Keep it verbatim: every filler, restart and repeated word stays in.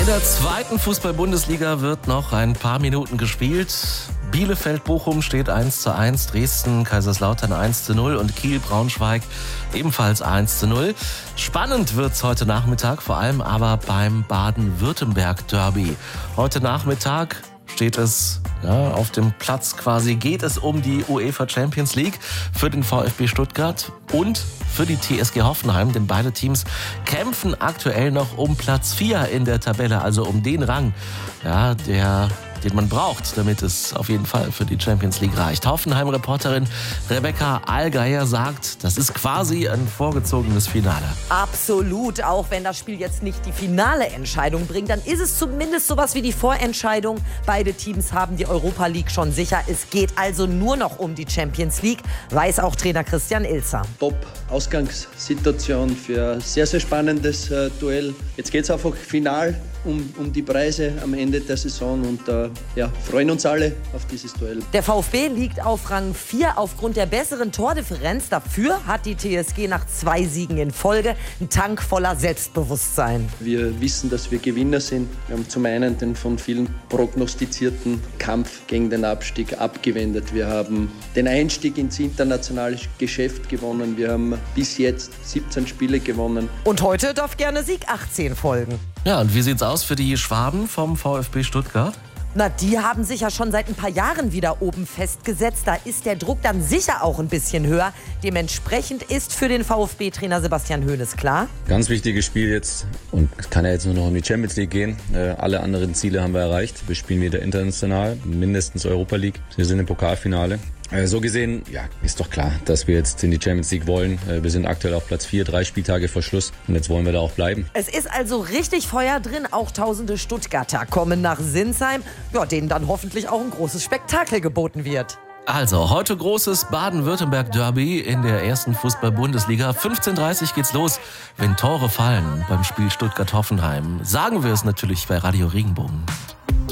der zweiten Fußball-Bundesliga wird noch ein paar Minuten gespielt. Bielefeld-Bochum steht eins zu eins, Dresden-Kaiserslautern eins zu null und Kiel-Braunschweig ebenfalls eins zu null. Spannend wird's heute Nachmittag, vor allem aber beim Baden-Württemberg-Derby. Heute Nachmittag steht es ja, auf dem Platz quasi, geht es um die UEFA Champions League für den VfB Stuttgart und für die T S G Hoffenheim, denn beide Teams kämpfen aktuell noch um Platz vier in der Tabelle, also um den Rang, ja, der, den man braucht, damit es auf jeden Fall für die Champions League reicht. Hoffenheim-Reporterin Rebecca Allgeier sagt, das ist quasi ein vorgezogenes Finale. Absolut, auch wenn das Spiel jetzt nicht die finale Entscheidung bringt, dann ist es zumindest sowas wie die Vorentscheidung. Beide Teams haben die Europa League schon sicher. Es geht also nur noch um die Champions League, weiß auch Trainer Christian Ilzer. Top-Ausgangssituation für ein sehr, sehr spannendes äh, Duell. Jetzt geht es einfach final um, um die Preise am Ende der Saison und äh, ja, freuen uns alle auf dieses Duell. Der VfB liegt auf Rang vier aufgrund der besseren Tordifferenz. Dafür hat die T S G nach zwei Siegen in Folge einen Tank voller Selbstbewusstsein. Wir wissen, dass wir Gewinner sind. Wir haben zum einen den von vielen prognostizierten Kampf gegen den Abstieg abgewendet. Wir haben den Einstieg ins internationale Geschäft gewonnen. Wir haben bis jetzt siebzehn Spiele gewonnen. Und heute darf gerne Sieg achtzehn folgen. Ja, und wie sieht's aus für die Schwaben vom VfB Stuttgart? Na, die haben sich ja schon seit ein paar Jahren wieder oben festgesetzt. Da ist der Druck dann sicher auch ein bisschen höher. Dementsprechend ist für den VfB-Trainer Sebastian Hoeneß klar: Ganz wichtiges Spiel jetzt und es kann ja jetzt nur noch um die Champions League gehen. Äh, alle anderen Ziele haben wir erreicht. Wir spielen wieder international, mindestens Europa League. Wir sind im Pokalfinale. Äh, so gesehen, ja, ist doch klar, dass wir jetzt in die Champions League wollen. Äh, wir sind aktuell auf Platz vier, drei Spieltage vor Schluss und jetzt wollen wir da auch bleiben. Es ist also richtig Feuer drin. Auch tausende Stuttgarter kommen nach Sinsheim, ja, denen dann hoffentlich auch ein großes Spektakel geboten wird. Also, heute großes Baden-Württemberg-Derby in der ersten Fußball-Bundesliga. fünfzehn Uhr dreißig geht's los, wenn Tore fallen beim Spiel Stuttgart-Hoffenheim. Sagen wir es natürlich bei Radio Regenbogen.